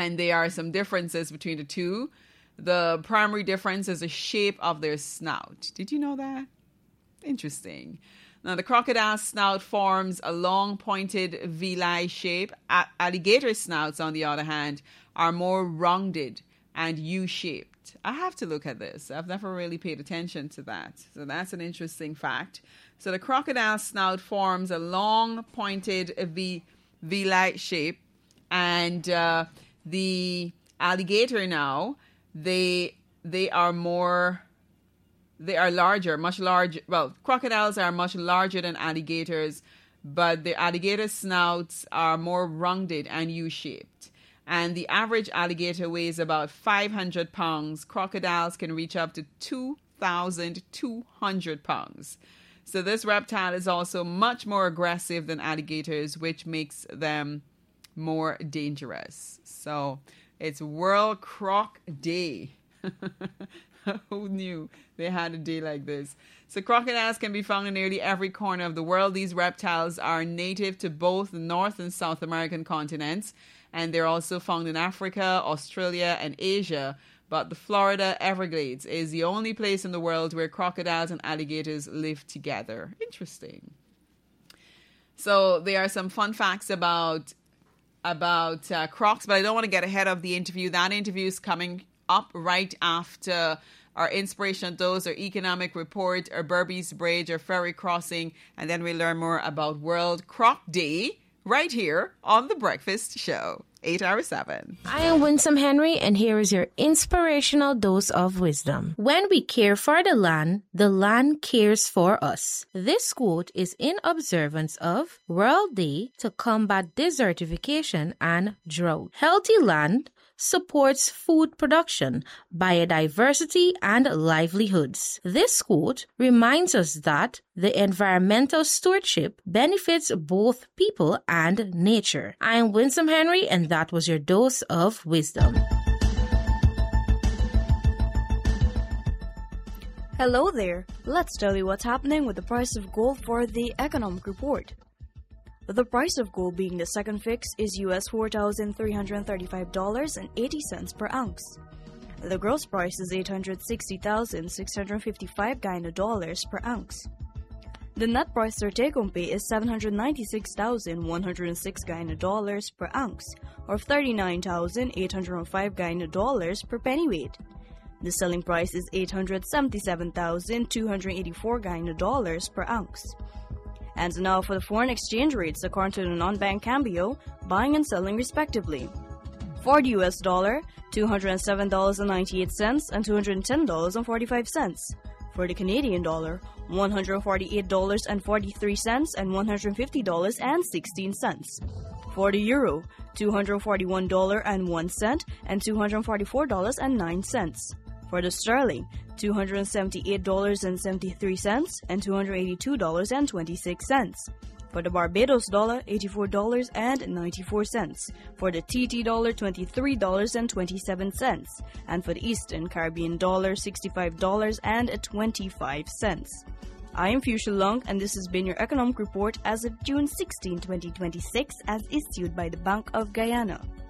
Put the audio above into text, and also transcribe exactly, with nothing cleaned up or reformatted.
and there are some differences between the two. The primary difference is the shape of their snout. Did you know that? Interesting. Now, the crocodile snout forms a long pointed V-like shape. A- alligator snouts, on the other hand, are more rounded and U-shaped. I have to look at this. I've never really paid attention to that. So that's an interesting fact. So the crocodile snout forms a long pointed V, V-like shape. And uh, the alligator now, they they are more... They are larger, much larger. Well, crocodiles are much larger than alligators, but the alligator snouts are more rounded and U-shaped. And the average alligator weighs about five hundred pounds. Crocodiles can reach up to two thousand two hundred pounds. So this reptile is also much more aggressive than alligators, which makes them more dangerous. So it's World Croc Day. Who knew they had a day like this? So crocodiles can be found in nearly every corner of the world. These reptiles are native to both the North and South American continents, and they're also found in Africa, Australia, and Asia. But the Florida Everglades is the only place in the world where crocodiles and alligators live together. Interesting. So there are some fun facts about about uh, crocs, but I don't want to get ahead of the interview. That interview is coming up right after our inspirational dose, our economic report, our Berbice Bridge, our ferry crossing, and then we learn more about World Croc Day right here on The Breakfast Show, eight hour seven. I am Winsome Henry, and here is your inspirational dose of wisdom. When we care for the land, the land cares for us. This quote is in observance of World Day to combat desertification and drought. Healthy land supports food production, biodiversity, and livelihoods. This quote reminds us that the environmental stewardship benefits both people and nature. I am Winsome Henry, and that was your dose of wisdom. Hello there. Let's tell you what's happening with the price of gold for the economic report. The price of gold being the second fix is U S four thousand three hundred thirty-five dollars and eighty cents per ounce. The gross price is eight hundred sixty thousand six hundred fifty-five Guyana dollars per ounce. The net price for take-home pay is seven hundred ninety-six thousand one hundred six Guyana dollars per ounce, or thirty-nine thousand eight hundred five Guyana dollars per pennyweight. The selling price is eight hundred seventy-seven thousand two hundred eighty-four Guyana dollars per ounce. And now for the foreign exchange rates according to the non-bank Cambio, buying and selling respectively. For the U S dollar, two hundred seven dollars and ninety-eight cents and two hundred ten dollars and forty-five cents. For the Canadian dollar, one hundred forty-eight dollars and forty-three cents and one hundred fifty dollars and sixteen cents. For the euro, two hundred forty-one dollars and one cent and two hundred forty-four dollars and nine cents. For the sterling, two hundred seventy-eight dollars and seventy-three cents and two hundred eighty-two dollars and twenty-six cents. For the Barbados dollar, eighty-four dollars and ninety-four cents. For the T T dollar, twenty-three dollars and twenty-seven cents. And for the Eastern Caribbean dollar, sixty-five dollars and twenty-five cents. I am Fuchsia Long, and this has been your economic report as of June sixteenth, twenty twenty-six, as issued by the Bank of Guyana.